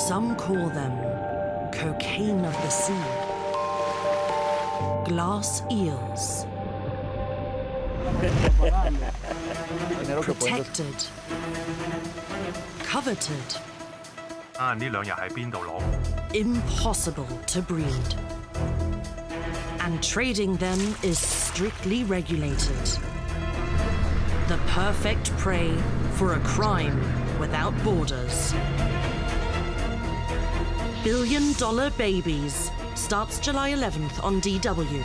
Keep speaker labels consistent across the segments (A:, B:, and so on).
A: Some call them cocaine of the sea, glass eels, protected, coveted, impossible to breed. And trading them is strictly regulated. The perfect prey for a crime without borders. $1 Billion Babies starts July 11th on DW.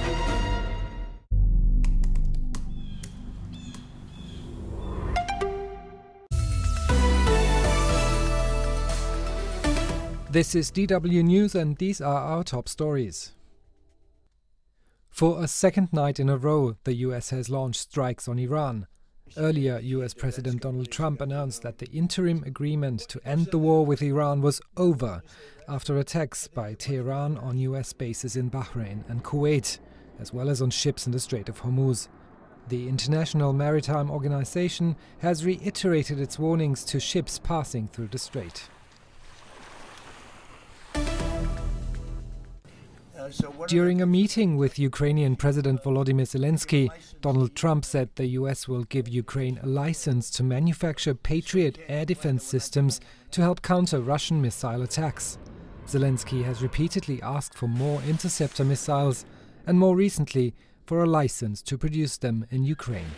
B: This is DW News, and these are our top stories. For a second night in a row, the US has launched strikes on Iran. Earlier, US President Donald Trump announced that the interim agreement to end the war with Iran was over after attacks by Tehran on US bases in Bahrain and Kuwait, as well as on ships in the Strait of Hormuz. The International Maritime Organization has reiterated its warnings to ships passing through the strait. During a meeting with Ukrainian President Volodymyr Zelensky, Donald Trump said the US will give Ukraine a license to manufacture Patriot air defense systems to help counter Russian missile attacks. Zelensky has repeatedly asked for more interceptor missiles and more recently for a license to produce them in Ukraine.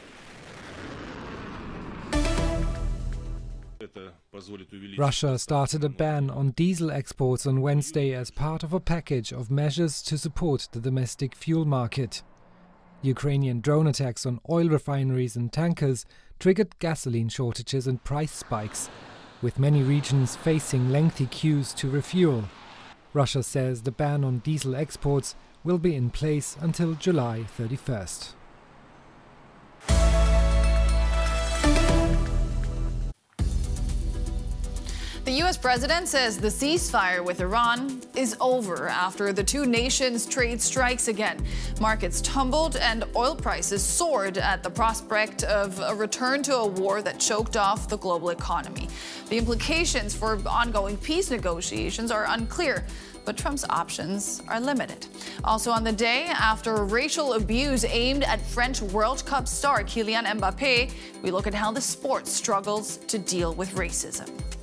B: Russia started a ban on diesel exports on Wednesday as part of a package of measures to support the domestic fuel market. Ukrainian drone attacks on oil refineries and tankers triggered gasoline shortages and price spikes, with many regions facing lengthy queues to refuel. Russia says the ban on diesel exports will be in place until July 31st.
C: The U.S. president says the ceasefire with Iran is over after the two nations trade strikes again. Markets tumbled and oil prices soared at the prospect of a return to a war that choked off the global economy. The implications for ongoing peace negotiations are unclear, but Trump's options are limited. Also on the day, after racial abuse aimed at French World Cup star Kylian Mbappé, we look at how the sport struggles to deal with racism.